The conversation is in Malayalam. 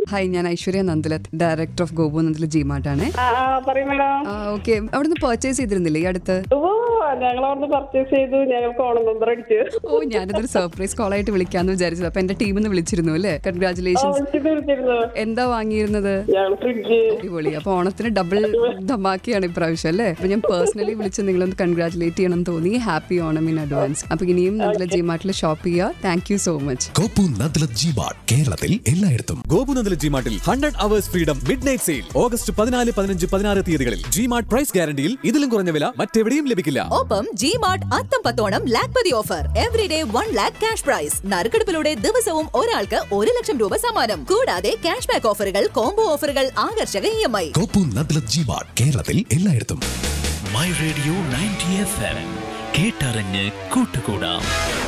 ഹായ്, ഞാൻ ഐശ്വര്യ നന്ദലത്ത്, ഡയറക്ടർ ഓഫ് ഗോപു നന്ദല ജിമാർട്ട് ആണ്. ഓക്കെ, അവിടുന്ന് പർച്ചേസ് ചെയ്തിരുന്നില്ലേ ഈ അടുത്ത്? ഞങ്ങൾ അവിടുന്ന് പർച്ചേസ് ചെയ്തു. ഞങ്ങൾക്ക് ഓണം നമ്പർ അടിച്ചു. ഞാനിതൊരു സർപ്രൈസ് കോൾ ആയിട്ട് വിളിക്കാന്ന് വിചാരിച്ചത്. അപ്പൊ എന്റെ ടീമിൽ നിന്ന് വിളിച്ചിരുന്നു അല്ലേ? കൺഗ്രാറ്റുലേഷൻസ്. എന്താ വാങ്ങിയിരുന്നത്? അടിപൊളി. അപ്പൊ ഓണത്തിന് ഡബിൾ ധമാക്കിയാണ് ഇപ്രാവശ്യം അല്ലേ? അപ്പൊ ഞാൻ പേഴ്സണലി വിളിച്ച് നിങ്ങളൊന്ന് കൺഗ്രാറ്റുലേറ്റ് ചെയ്യണം തോന്നി. Happy Onam in advance. അപ്പൊ ഇനിയും നന്ദല ജിമാർട്ടിൽ ഷോപ്പ് ചെയ്യുക. Thank you so much. Gopu Nandala G-Mart, കേരളത്തിൽ എല്ലായിടത്തും. Gopu Nandala ജിമാർട്ടിൽ 100 hours freedom mid night sale August 14, 15, 16 തീയതികളിൽ. ജിമാർട്ട് പ്രൈസ് ഗ്യാരണ്ടിയിൽ ഇതിലും കുറഞ്ഞ വില മറ്റെവിടെയും ലഭിക്കില്ല. ഒപ്പം ജിമാർട്ട് അത്തം പത്തോണം lakhpati offer. Everyday 1 lakh cash prize. നറുക്കെടുപ്പിലൂടെ ദിവസവും ഒരാൾക്ക് 1 ലക്ഷം രൂപ സമ്മാനം. കൂടാതെ ക്യാഷ് ബാക്ക് ഓഫറുകൾ, കോംബോ ഓഫറുകൾ, ആകർഷക EMI. ഗോപു നന്ദല ജിമാർട്ട്, കേരളത്തിൽ എല്ലായിടത്തും. മൈ റേഡിയോ 90 FM കേട്ടറിഞ്ഞ് കൂട്ടുകൂടാം.